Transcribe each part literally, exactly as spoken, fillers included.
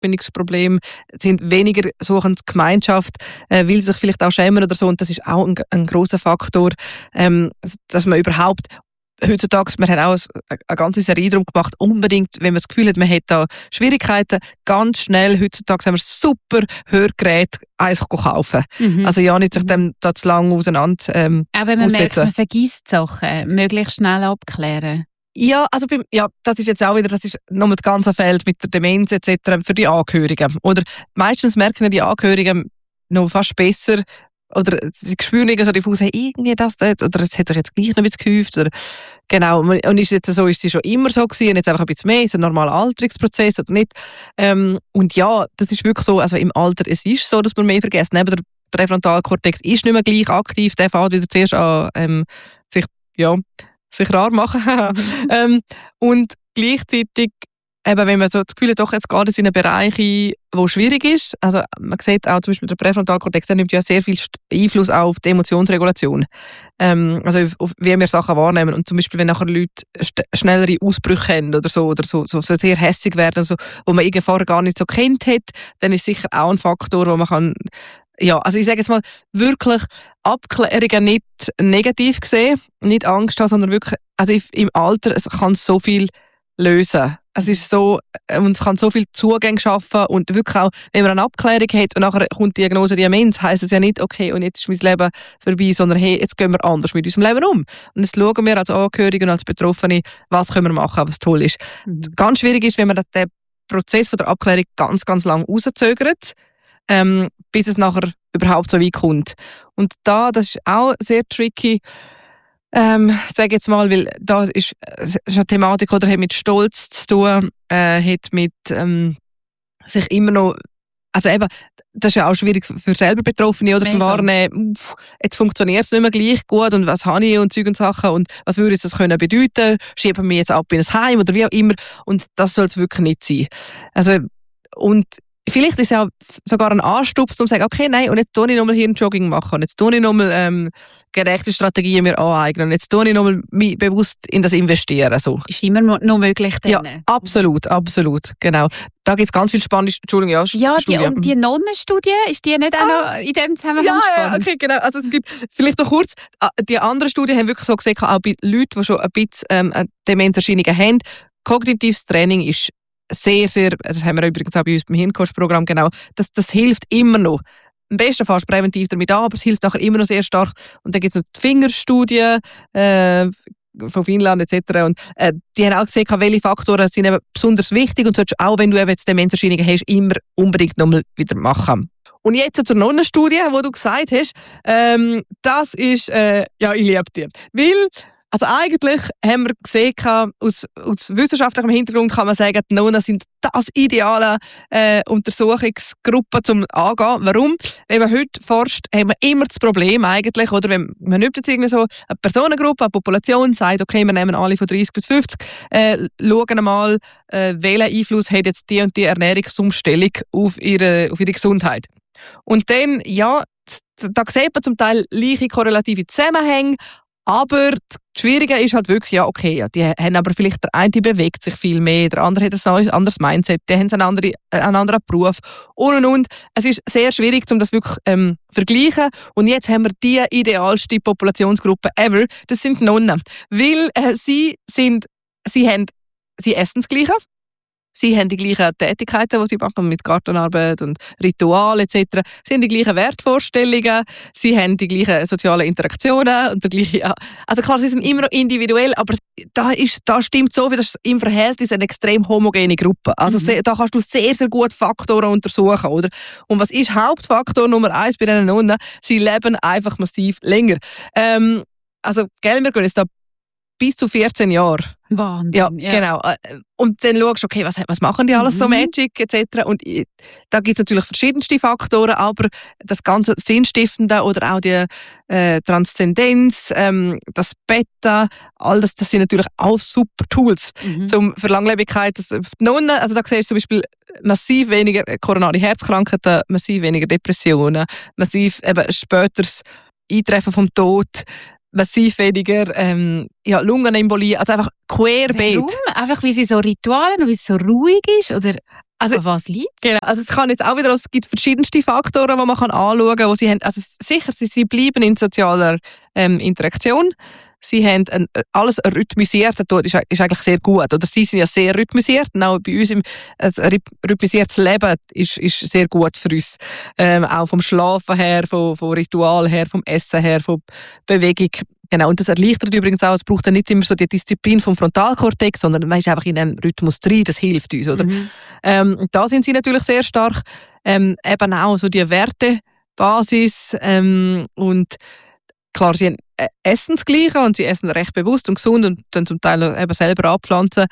Anbindungsprobleme, sind weniger suchen die Gemeinschaft, äh, weil sie sich vielleicht auch schämen oder so. Und das ist auch ein, ein grosser Faktor, ähm, dass man überhaupt heutzutage, wir haben auch eine ganze Serie darum gemacht, unbedingt, wenn man das Gefühl hat, man hat da Schwierigkeiten, ganz schnell, heutzutage haben wir super Hörgeräte, eins kaufen. Mhm. Also ja, nicht sich dem da zu lange auseinander ähm, auch wenn man aussetzen. merkt, man vergisst Sachen, möglichst schnell abklären. Ja, also beim, ja, das ist jetzt auch wieder, das ist nochmal das ganze Feld mit der Demenz et cetera für die Angehörigen. Oder meistens merken die Angehörigen noch fast besser, oder sie spüren irgendwie so diffus, hey, irgendwie das, das, oder es hat sich jetzt gleich noch ein bisschen gehäuft, oder genau, und ist jetzt so, ist sie schon immer so gewesen, und jetzt einfach ein bisschen mehr, ist ein normaler Alterungsprozess oder nicht. Ähm, und ja, das ist wirklich so, also im Alter, es ist so, dass man mehr vergisst. Neben der Präfrontalkortex ist nicht mehr gleich aktiv, der fängt wieder zuerst an, ähm, sich, ja, sich rar machen. ähm, und gleichzeitig, eben, wenn man so das Gefühl hat, doch, jetzt geht es in einen Bereich ein, der schwierig ist. Also man sieht auch zum Beispiel der Präfrontalkortex, der nimmt ja sehr viel Einfluss auf die Emotionsregulation. Ähm, also auf, wie wir Sachen wahrnehmen. Und zum Beispiel, wenn nachher Leute st- schnellere Ausbrüche haben oder so, oder so, so, so sehr hässig werden, so, wo man irgendwie vorher gar nicht so kennt hat, dann ist sicher auch ein Faktor, wo man kann, ja, also ich sage jetzt mal, wirklich Abklärungen nicht negativ sehen, nicht Angst haben, sondern wirklich, also im Alter, es kann so viel lösen. Es ist so, und es kann so viel Zugänge schaffen und wirklich auch, wenn man eine Abklärung hat und nachher kommt die Diagnose Demenz, heisst es ja nicht, okay, und jetzt ist mein Leben vorbei, sondern hey, jetzt gehen wir anders mit unserem Leben um. Und jetzt schauen wir als Angehörige und als Betroffene, was können wir machen, was toll ist. Mhm. Ganz schwierig ist, wenn man den Prozess von der Abklärung ganz, ganz lang rauszögert, ähm, bis es nachher überhaupt so weit kommt. Und da, das ist auch sehr tricky, Ähm, sage jetzt mal, weil da ist, ist eine Thematik, oder hat mit Stolz zu tun, äh, hat mit ähm, sich immer noch, also eben, das ist ja auch schwierig für selber Betroffene, oder, zum Wahrnehmen, jetzt funktioniert es nicht mehr gleich gut und was habe ich und Zeug und Sachen und was würde das können bedeuten, schieben wir jetzt ab in ein Heim oder wie auch immer, und das soll es wirklich nicht sein. Also, und vielleicht ist es ja sogar ein Anstups, um zu sagen, okay, nein, und jetzt tue ich nochmal hier ein Jogging machen, und jetzt tue ich nochmal ähm, gerechte Strategien mir aneignen, und jetzt tue ich nochmal bewusst in das investieren. So. Ist immer noch möglich dann? Ja, absolut, absolut, genau. Da gibt es ganz viel spannende, Entschuldigung, ja, ja die, und die Nonnenstudie, ist die nicht auch ah, noch in dem Zusammenhang ja, spannend? Ja, okay, genau. Also es gibt, vielleicht noch kurz, die anderen Studien haben wirklich so gesehen, auch bei Leuten, die schon ein bisschen ähm, Demenzerscheinungen haben, kognitives Training ist sehr, sehr, das haben wir übrigens auch bei uns beim Hirncoach-Programm, genau, das, das hilft immer noch. Am besten fast präventiv damit an, aber es hilft nachher immer noch sehr stark. Und dann gibt es noch die Fingerstudie äh, von Finnland et cetera. Und äh, die haben auch gesehen, welche Faktoren sind eben besonders wichtig und solltest auch, wenn du eben jetzt Demenzerscheinungen hast, immer unbedingt nochmal wieder machen. Und jetzt zur Nonnenstudie, die du gesagt hast, ähm, das ist, äh, ja, ich liebe die. Weil, also eigentlich haben wir gesehen, aus, aus wissenschaftlichem Hintergrund kann man sagen, die Nonnen sind das ideale äh, Untersuchungsgruppe zum Angehen. Warum? Wenn man heute forscht, haben wir immer das Problem eigentlich, oder wenn man nimmt jetzt irgendwie so eine Personengruppe, eine Population, sagt, okay, wir nehmen alle von dreißig bis fünfzig, äh, schauen mal, äh, welchen Einfluss hat jetzt die und die Ernährungsumstellung auf ihre, auf ihre Gesundheit. Und dann, ja, da sieht man zum Teil gleiche korrelative Zusammenhänge, aber das Schwierige ist halt wirklich, ja, okay, ja, die haben aber vielleicht, der eine bewegt sich viel mehr, der andere hat ein anderes Mindset, die haben einen anderen, einen anderen Beruf und und und. Es ist sehr schwierig, um das wirklich ähm, zu vergleichen. Und jetzt haben wir die idealste Populationsgruppe ever, das sind die Nonnen. Weil äh, sie sind, sie haben, sie essen das Gleiche. Sie haben die gleichen Tätigkeiten, die sie machen, mit Gartenarbeit und Ritual et cetera. Sie haben die gleichen Wertvorstellungen, sie haben die gleichen sozialen Interaktionen und der gleiche, also klar, sie sind immer noch individuell, aber da, ist, da stimmt so, wie das im Verhältnis eine extrem homogene Gruppe. Also mhm. sehr, da kannst du sehr, sehr gut Faktoren untersuchen, oder? Und was ist Hauptfaktor Nummer eins bei diesen Nonnen? Sie leben einfach massiv länger. Ähm, also, gell, wir gehen jetzt da bis zu vierzehn Jahre. Wahnsinn. Ja, ja, genau. Und dann schaust du, okay, was, was machen die alles mhm. so Magic et cetera. Und da gibt es natürlich verschiedenste Faktoren, aber das ganze Sinnstiftende oder auch die äh, Transzendenz, ähm, das Beta, all das, das sind natürlich auch super Tools mhm. zum, für Langlebigkeit. Das, die Nonnen, also da siehst du zum Beispiel massiv weniger koronare Herzkrankheiten, massiv weniger Depressionen, massiv eben späteres Eintreffen vom Tod, massiv weniger ähm, ja, Lungenembolie, also einfach querbeet. Warum? Einfach, weil sie so Ritualen und weil es so ruhig ist? Oder? Also, An was liegt es? Genau, also es kann jetzt auch wieder, es gibt verschiedenste Faktoren, die man kann anschauen kann, wo sie haben. Also sicher, sie, sie bleiben in sozialer ähm, Interaktion. Sie haben ein, alles rhythmisiert, das ist, ist eigentlich sehr gut. Oder sie sind ja sehr rhythmisiert. Und auch bei uns im ein rhythmisiertes Leben ist, ist sehr gut für uns. Ähm, auch vom Schlafen her, vom, vom Ritual her, vom Essen her, von Bewegung. Genau, und das erleichtert übrigens auch, es braucht dann nicht immer so die Disziplin vom Frontalkortex, sondern man ist einfach in einem Rhythmus drin, das hilft uns, oder? Mhm. Ähm, und da sind sie natürlich sehr stark, ähm, eben auch so die Wertebasis ähm, und klar, sie äh, essen das Gleiche und sie essen recht bewusst und gesund und dann zum Teil eben selber abpflanzen.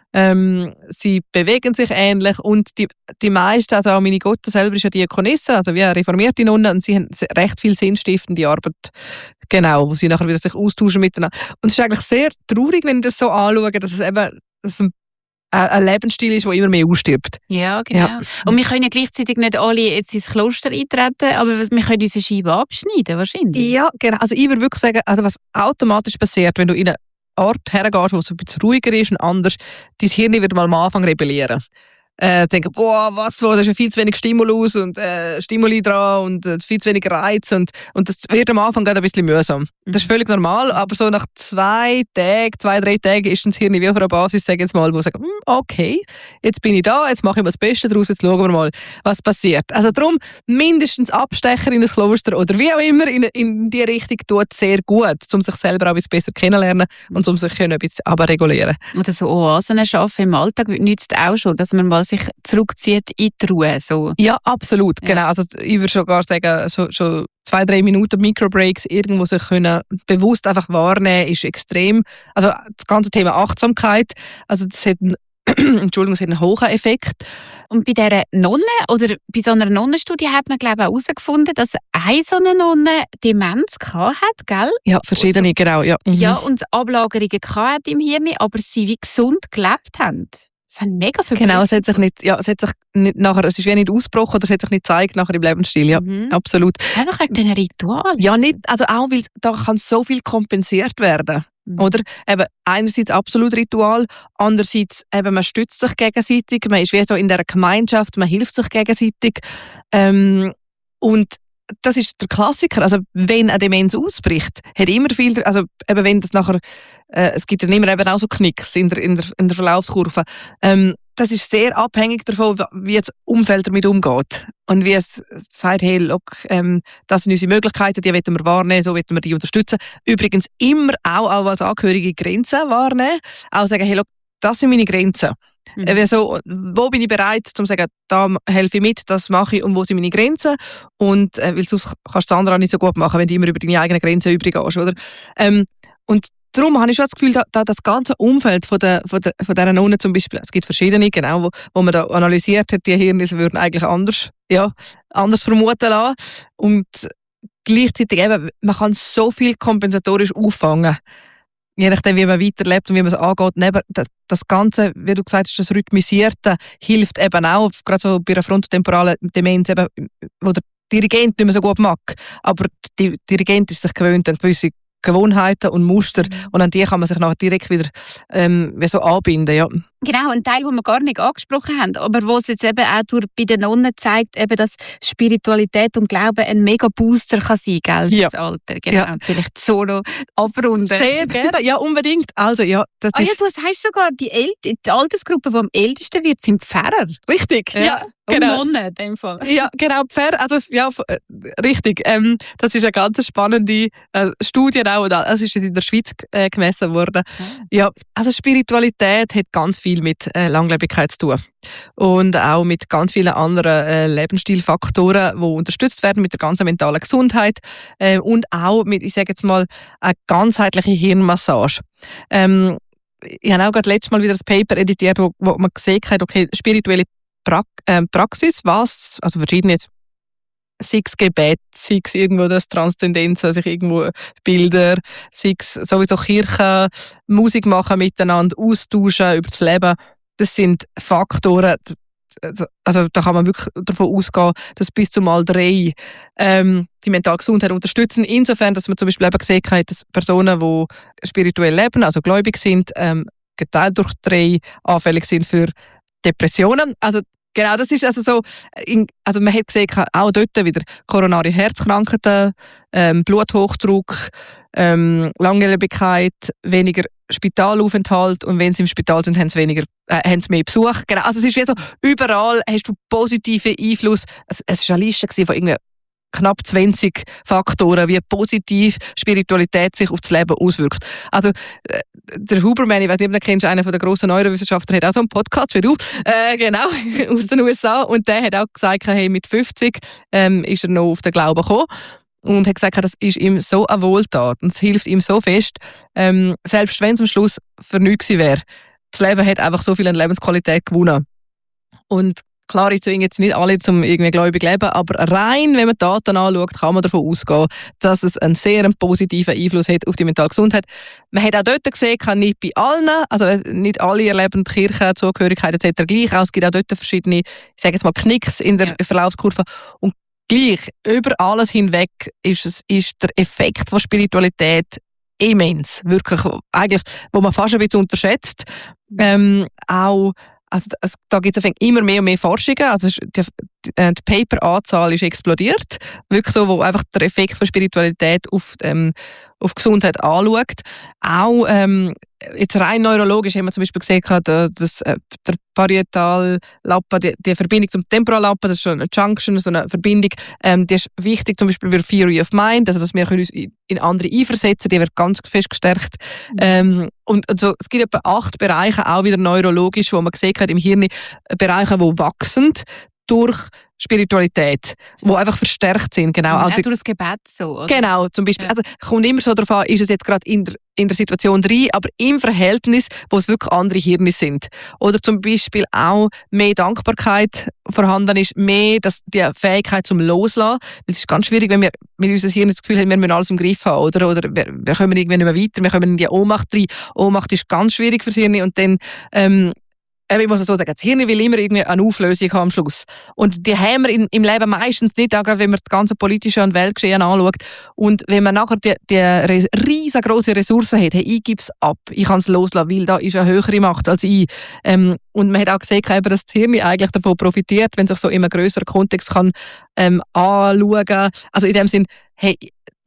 Ähm, sie bewegen sich ähnlich und die, die meisten, also auch meine Gotte selber ist ja Diakonisse, also wie eine reformierte Nonne, und sie haben recht viel sinnstiftende Arbeit, genau, wo sie nachher wieder sich austauschen miteinander. Und es ist eigentlich sehr traurig, wenn ich das so anschaue, dass es eben dass es ein, ein Lebensstil ist, der immer mehr ausstirbt. Ja, genau. Ja. Und wir können ja gleichzeitig nicht alle jetzt ins Kloster eintreten, aber wir können unsere Scheibe abschneiden, wahrscheinlich. Ja, genau. Also ich würde wirklich sagen, also was automatisch passiert, wenn du in einen Ort hergehst, wo es ein bisschen ruhiger ist und anders, dein Hirn wird mal am Anfang rebellieren. Äh, denken, boah, was, wo, da ist ja viel zu wenig Stimulus und äh, Stimuli dran und äh, viel zu wenig Reiz und, und das wird am Anfang gerade ein bisschen mühsam. Das ist völlig normal, aber so nach zwei Tagen, zwei, drei Tagen ist das Hirn wie auf einer Basis, sagen jetzt mal, wo sagen, hm, okay, jetzt bin ich da, jetzt mache ich mir das Beste daraus, jetzt schauen wir mal, was passiert. Also darum, mindestens Abstecher in ein Kloster oder wie auch immer in, in die Richtung tut sehr gut, um sich selber auch ein bisschen besser kennenlernen und um sich ein bisschen abregulieren. Oder so Oasen schaffen im Alltag nützt auch schon, dass man mal sich zurückzieht in die Ruhe. So. Ja, absolut. Ja. Genau. Also ich würde sogar sagen, so, schon zwei, drei Minuten Microbreaks irgendwo sich können bewusst einfach wahrnehmen, ist extrem. Also das ganze Thema Achtsamkeit, also das hat einen, Entschuldigung, das hat einen hohen Effekt. Und bei dieser Nonne oder bei so einer Nonnenstudie hat man, glaube ich, auch herausgefunden, dass eine so eine Nonne Demenz gehabt hat, gell? Ja, verschiedene, Also, genau. Ja, mhm. ja, und Ablagerungen gehabt hat im Hirn, aber sie wie gesund gelebt haben. Das haben mega viel Genau, es hat sich nicht, ja, es hat sich nicht nachher, es ist wie nicht ausgebrochen oder es hat sich nicht gezeigt nachher im Lebensstil, ja, Mhm. absolut. Einfach wegen diesen Ritualen. Ja, nicht, also auch, weil da kann so viel kompensiert werden, Mhm. oder? Eben, einerseits absolut Ritual, andererseits eben, man stützt sich gegenseitig, man ist wie so in dieser Gemeinschaft, man hilft sich gegenseitig, ähm, und das ist der Klassiker, also wenn eine Demenz ausbricht, hat immer viel, also eben wenn das nachher, äh, es gibt ja immer eben auch so Knicks in der, in der, in der Verlaufskurve, ähm, das ist sehr abhängig davon, wie das Umfeld damit umgeht. Und wie es sagt, hey, look, ähm, das sind unsere Möglichkeiten, die wollen wir wahrnehmen, so wollen wir die unterstützen. Übrigens immer auch, auch als Angehörige Grenzen wahrnehmen. Auch sagen, hey, look, das sind meine Grenzen. Mhm. Äh, so, wo bin ich bereit, um zu sagen, da helfe ich mit, das mache ich und wo sind meine Grenzen? Und äh, weil sonst kannst du das andere auch nicht so gut machen, wenn du immer über deine eigenen Grenzen übergehst, oder? Ähm, und darum habe ich schon das Gefühl, da, da das ganze Umfeld von der, von der, von dieser Nonne zum Beispiel, es gibt verschiedene, genau, wo, wo man da analysiert hat, die Hirne würden eigentlich anders, ja, anders vermuten lassen. Und gleichzeitig eben, man kann so viel kompensatorisch auffangen. Je nachdem, wie man weiterlebt und wie man es angeht. Neben das Ganze, wie du gesagt hast, das Rhythmisierte hilft eben auch, gerade so bei einer frontotemporalen Demenz, eben, wo der Dirigent nicht mehr so gut mag. Aber der Dirigent ist sich gewöhnt an gewisse Gewohnheiten und Muster Mhm. und an die kann man sich nachher direkt wieder ähm, wie so anbinden. Ja. Genau, ein Teil, den wir gar nicht angesprochen haben, aber wo es jetzt eben auch durch bei den Nonnen zeigt, eben, dass Spiritualität und Glauben ein mega Booster kann sein, gell, Ja. fürs Alter. Genau, Ja. vielleicht so noch abrunden. Sehr gerne, ja unbedingt. Also ja, das Ah ja, ist du sagst sogar, die, El die Altersgruppe, die am ältesten wird, sind Pfarrer. richtig. Ja, Und genau. Nonnen in dem Fall. Ja, genau, Pferd, also ja, f- äh, richtig. Ähm, das ist eine ganz spannende äh, Studie auch. Und es ist in der Schweiz äh, gemessen worden. Ja, also Spiritualität hat ganz viel mit äh, Langlebigkeit zu tun. Und auch mit ganz vielen anderen äh, Lebensstilfaktoren, die unterstützt werden mit der ganzen mentalen Gesundheit. Äh, und auch mit, ich sage jetzt mal, eine ganzheitliche Hirnmassage. Ähm, ich habe auch gerade letztes Mal wieder ein Paper editiert, wo, wo man gesehen hat, okay, spirituelle pra äh, Praxis, was, also verschiedene jetzt, sei es Gebet, sei es irgendwo das Transzendenz, sich irgendwo Bilder, sei es sowieso Kirche, Musik machen miteinander, austauschen über das Leben, das sind Faktoren, also da kann man wirklich davon ausgehen, dass bis zu mal drei ähm, die mentale Gesundheit unterstützen. Insofern, dass man zum Beispiel eben gesehen hat, dass Personen, die spirituell leben, also gläubig sind, ähm, geteilt durch drei anfällig sind für Depressionen. Also Genau, das ist also so, also man hat gesehen, auch dort wieder koronare Herzkrankheiten, ähm, Bluthochdruck, ähm, Langlebigkeit, weniger Spitalaufenthalt und wenn sie im Spital sind, haben sie, weniger, äh, haben sie mehr Besuch. Genau, also es ist wie so, überall hast du positiven Einfluss. Es, es war eine Liste von irgendwie knapp zwanzig Faktoren, wie positiv Spiritualität sich auf das Leben auswirkt. Also äh, der Huberman, ich weiß nicht, ob du kennst, einer der grossen Neurowissenschaftler, hat auch so einen Podcast wie du, äh, genau, aus den U S A. Und der hat auch gesagt, hey, mit fünfzig ähm, ist er noch auf den Glauben gekommen. Und hat gesagt, das ist ihm so eine Wohltat und es hilft ihm so fest, ähm, selbst wenn es am Schluss für nichts wäre. Das Leben hat einfach so viel an Lebensqualität gewonnen. Und klar, ich zwinge jetzt nicht alle zum irgendwie gläubig leben, aber rein, wenn man die Daten anschaut, kann man davon ausgehen, dass es einen sehr positiven Einfluss hat auf die mentale Gesundheit. Man hat auch dort gesehen, kann nicht bei allen, also nicht alle erleben die Kirche, Zugehörigkeit et cetera gleich aus. Es gibt auch dort verschiedene, ich sage jetzt mal Knicks in der ja. Verlaufskurve. Und gleich, über alles hinweg ist, es, ist der Effekt von Spiritualität immens. Wirklich, eigentlich, wo man fast ein bisschen unterschätzt. Ähm, auch, also, es, da gibt es immer mehr und mehr Forschungen. Also, die, die, die Paper-Anzahl ist explodiert. Wirklich so, wo einfach der Effekt von Spiritualität auf, ähm, auf Gesundheit anschaut. Auch ähm, jetzt rein neurologisch haben wir zum Beispiel gesehen, dass äh, der Parietal-Lappen, die, die Verbindung zum Temporal-Lappen, das ist so eine Junction, so eine Verbindung, ähm, die ist wichtig zum Beispiel für Theory of Mind, also dass wir uns in andere einversetzen, die wird ganz fest gestärkt. Mhm. Ähm, und also, es gibt etwa acht Bereiche, auch wieder neurologisch, wo man gesehen hat im Hirn, Bereiche, die wachsen durch Spiritualität, die einfach verstärkt sind. Genau, auch durch das Gebet so, oder? Genau, zum Beispiel. Ja. Also kommt immer so darauf an, ist es jetzt gerade in der, in der Situation drin, aber im Verhältnis, wo es wirklich andere Hirne sind. Oder zum Beispiel auch mehr Dankbarkeit vorhanden ist, mehr das, die Fähigkeit zum Loslassen. Es ist ganz schwierig, wenn wir mit unserem Hirn das Gefühl haben, wir müssen alles im Griff haben, oder? Oder wir, wir kommen irgendwie nicht mehr weiter, wir kommen in die Ohnmacht rein. Ohnmacht ist ganz schwierig fürs Hirn und dann ähm, ich muss so sagen, das Hirn will immer irgendwie eine Auflösung haben am Schluss. Und die haben wir in, im Leben meistens nicht, auch wenn man das ganze politische und Weltgeschehen anschaut. Und wenn man nachher die, die riesengroße Ressourcen hat, hey, ich gebe es ab, ich kann es loslassen, weil da ist eine höhere Macht als ich. Ähm, und man hat auch gesehen, dass das Hirn eigentlich davon profitiert, wenn sich so in einem grösseren Kontext kann, ähm, anschauen kann. Also in dem Sinn, hey,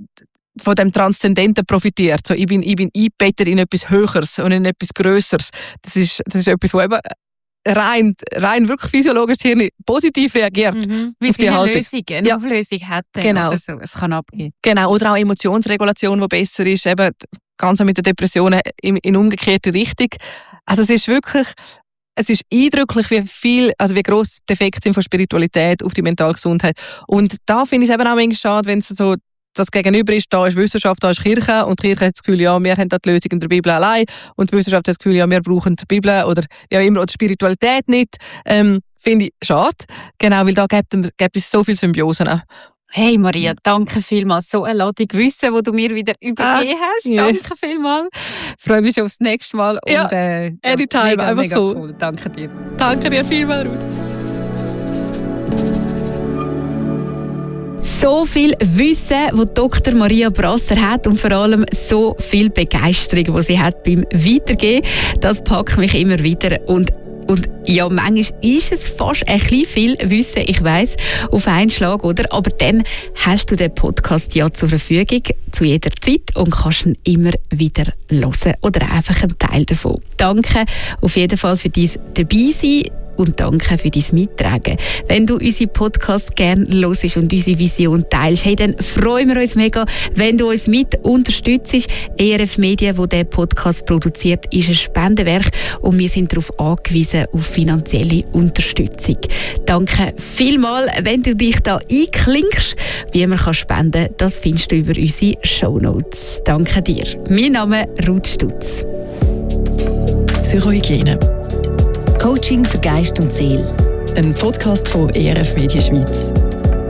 von dem Transzendenten profitiert. So, ich bin, ich bin eingebettet in etwas Höheres und in etwas Grösseres. Das ist, das ist etwas, wo eben rein, rein wirklich physiologisch Hirn positiv reagiert. Mhm. Wie es eine Lösung, eine ja. Auflösung hätte. Genau. Oder so. Es kann abgehen. Genau. Oder auch Emotionsregulation, die besser ist. Eben das Ganze mit den Depressionen in, in umgekehrte Richtung. Also es ist wirklich, es ist eindrücklich, wie viel, also wie gross die Effekte sind von Spiritualität auf die mentale Gesundheit. Und da finde ich es eben auch manchmal schade, wenn es so das Gegenüber ist, da ist Wissenschaft, da ist Kirche und die Kirche hat das Gefühl, ja, wir haben da die Lösung in der Bibel allein und die Wissenschaft hat das Gefühl, ja, wir brauchen die Bibel oder wie auch immer, oder Spiritualität nicht. Ähm, finde ich schade, genau, weil da gibt, gibt es so viele Symbiosen. Hey Maria, danke vielmals. So eine Ladung Wissen, die du mir wieder übergeben ah, hast. Yeah. Danke vielmals. Ich freue mich schon aufs nächste Mal. Ja, und, äh, anytime, mega, einfach mega cool. cool. Danke dir. Danke dir vielmals, Ruth. So viel Wissen, das Doktor Maria Brasser hat und vor allem so viel Begeisterung, die sie hat beim Weitergeben, das packt mich immer wieder. Und Und ja, manchmal ist es fast ein bisschen viel Wissen, ich weiss, auf einen Schlag, oder? Aber dann hast du den Podcast ja zur Verfügung, zu jeder Zeit und kannst ihn immer wieder hören oder einfach einen Teil davon. Danke auf jeden Fall für dein Dabeisein und danke für dein Mittragen. Wenn du unsere Podcast gerne hörst und unsere Vision teilst, hey, dann freuen wir uns mega, wenn du uns mit unterstützt. E R F Media, wo der Podcast produziert, ist ein Spendenwerk und wir sind darauf angewiesen, auf finanzielle Unterstützung. Danke vielmals, wenn du dich da einklinkst. Wie man kann spenden, das findest du über unsere Shownotes. Danke dir. Mein Name ist Ruth Stutz. Psychohygiene. Coaching für Geist und Seele. Ein Podcast von E R F Media Schweiz.